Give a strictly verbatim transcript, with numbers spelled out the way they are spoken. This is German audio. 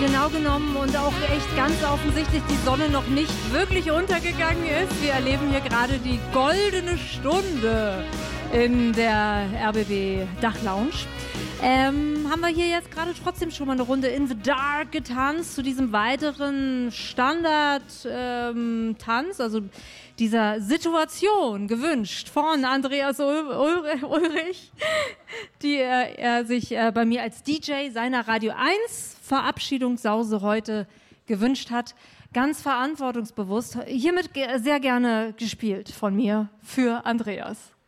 genau genommen und auch echt ganz offensichtlich die Sonne noch nicht wirklich untergegangen ist. Wir erleben hier gerade die goldene Stunde in der R B B Dachlounge. Ähm, haben wir hier jetzt gerade trotzdem schon mal eine Runde In the Dark getanzt zu diesem weiteren Standard-Tanz, ähm, also dieser Situation gewünscht von Andreas Ul- Ulrich, die er, er sich äh, bei mir als D J seiner Radio eins Verabschiedungssause heute gewünscht hat. Ganz verantwortungsbewusst, hiermit ge- sehr gerne gespielt von mir für Andreas.